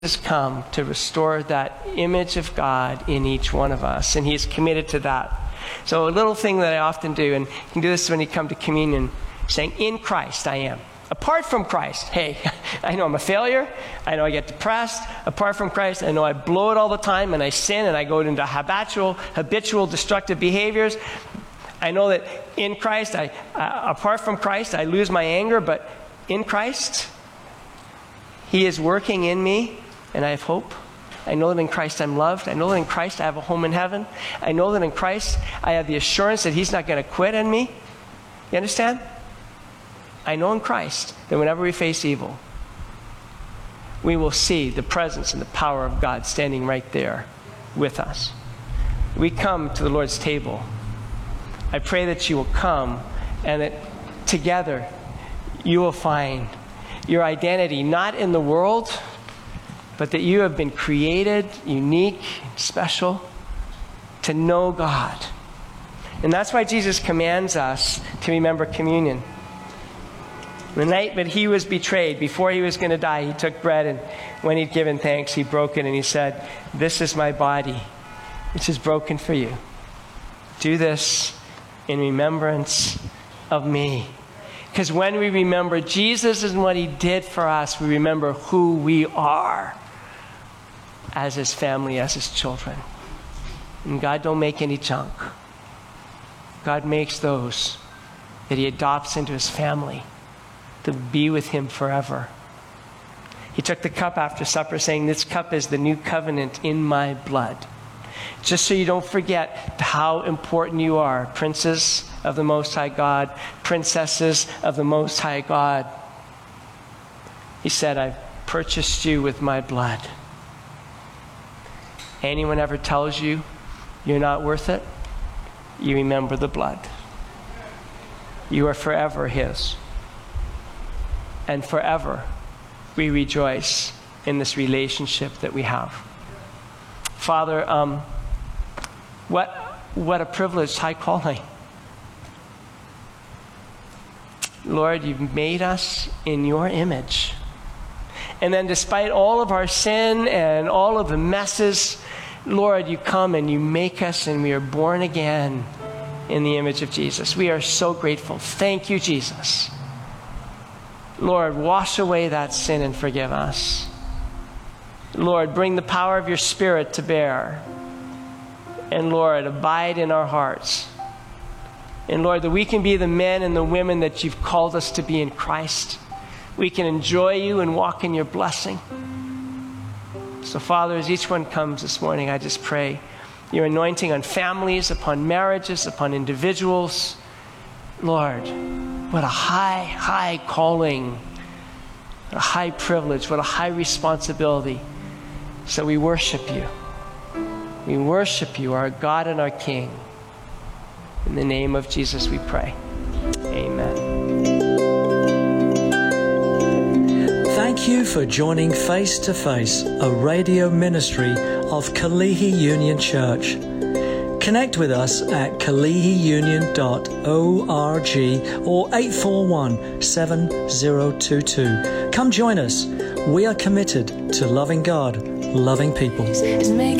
has come to restore that image of God in each one of us, and he's committed to that. So a little thing that I often do, and you can do this when you come to communion, saying, in Christ I am. Apart from Christ, hey, I know I'm a failure. I know I get depressed. Apart from Christ, I know I blow it all the time, and I sin, and I go into habitual destructive behaviors. I know that in Christ, apart from Christ, I lose my anger, but in Christ, he is working in me, and I have hope. I know that in Christ I'm loved. I know that in Christ I have a home in heaven. I know that in Christ I have the assurance that he's not going to quit on me. You understand? I know in Christ that whenever we face evil, we will see the presence and the power of God standing right there with us. We come to the Lord's table. I pray that you will come and that together you will find your identity not in the world, but that you have been created, unique, special, to know God. And that's why Jesus commands us to remember communion. The night that he was betrayed, before he was going to die, he took bread, and when he'd given thanks, he broke it, and he said, "This is my body, which is broken for you. Do this in remembrance of me." Because when we remember Jesus and what he did for us, we remember who we are as his family, as his children. And God don't make any junk. God makes those that he adopts into his family to be with him forever. He took the cup after supper, saying, "This cup is the new covenant in my blood." Just so you don't forget how important you are, princes of the Most High God, princesses of the Most High God. He said, "I've purchased you with my blood." Anyone ever tells you you're not worth it, you remember the blood. You are forever his. And forever we rejoice in this relationship that we have. Father, what a privileged high calling. Lord, you've made us in your image. And then despite all of our sin and all of the messes, Lord, you come and you make us, and we are born again in the image of Jesus. We are so grateful. Thank you, Jesus. Lord, wash away that sin and forgive us. Lord, bring the power of your Spirit to bear. And Lord, abide in our hearts. And Lord, that we can be the men and the women that you've called us to be in Christ. We can enjoy you and walk in your blessing. So Father, as each one comes this morning, I just pray your anointing on families, upon marriages, upon individuals. Lord, what a high calling, what a high privilege, what a high responsibility. So we worship you. We worship you, our God and our King. In the name of Jesus we pray. Amen. Thank you for joining Face to Face, a radio ministry of Kalihi Union Church. Connect with us at kalihiunion.org or 841-7022. Come join us. We are committed to loving God, loving people.